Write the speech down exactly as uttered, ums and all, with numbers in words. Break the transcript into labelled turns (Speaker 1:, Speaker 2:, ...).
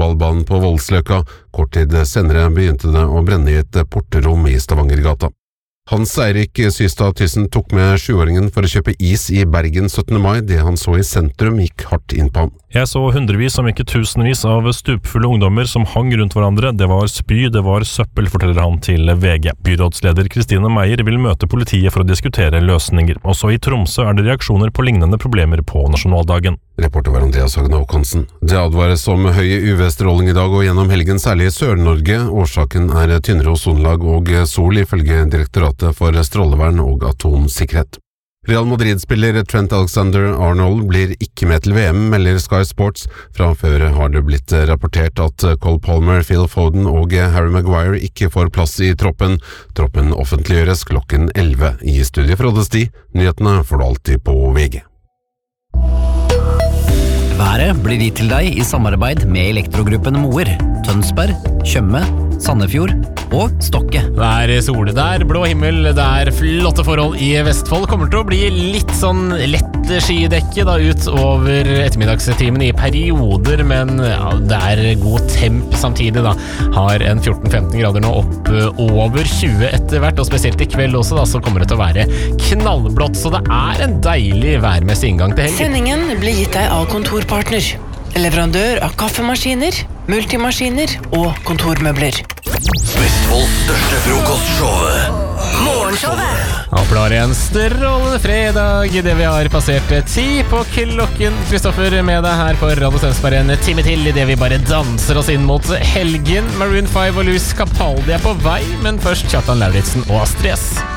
Speaker 1: fotballbanen på Voldsløkka. Kort tid senere begynte det å brenne i et porterom i Stavangergata. Hans Eirik Systad Thyssen tok med sjuåringen for å kjøpe is i Bergen syttende mai. Det han så i sentrum gikk hardt inn på han.
Speaker 2: Jeg så hundrevis, om ikke tusenvis av stupfulle ungdommer som hang rundt hverandre. Det var spy, det var søppel, forteller han til V G. Byrådsleder Kristine Meyer vil møte politiet for å diskutere løsninger. Også i Tromsø er det reaksjoner på lignende problemer på nasjonaldagen.
Speaker 1: Reporter var Andreas Hagen Håkonsen. Det advares om høy U V-stråling i dag og gjennom helgen, særlig i Sør-Norge. Årsaken er tynnere ozonlag og sol, ifølge Direktoratet for strålevern og atomsikkerhet. Real Madrid-spiller Trent Alexander-Arnold blir ikke med til V M, melder Sky Sports. Fra før har det blitt rapportert at Cole Palmer, Phil Foden og Harry Maguire ikke får plass i troppen. Troppen offentliggjøres klokken elleve. I studiet fra Oddesti. Nyhetene får du alltid på V G.
Speaker 3: Været blir gitt til deg i samarbeid med Elektrogruppen Moer, Tønsberg, Tjøme, Sandefjord og Stokke.
Speaker 4: Det er sol der, blå himmel, det er flotte forhold i Vestfold. Kommer til å bli litt sånn lett skydekke da ut over ettermiddagstimen i perioder, men ja, det er god temp samtidig da. Har en fjorten femten grader nå opp over tjue etter hvert, og spesielt i kveld også da, så kommer det til å være knallblått, så det er en deilig værmessig inngang til helgen.
Speaker 5: Sendingen blir gitt deg av Kontorpartner, leverandør av kaffemaskiner, multimaskiner og kontormøbler.
Speaker 6: Vestfolds største frokostshowet, Morgenshowet.
Speaker 4: Håper du har en strålende fredag i det vi har passert ti på klokken. Kristoffer med deg her på Radio Tønsberg en time til i det vi bare danser oss inn mot helgen. Maroon five og Louis Capaldi er på vei, men først Kjartan Lauritzen og Astrid S.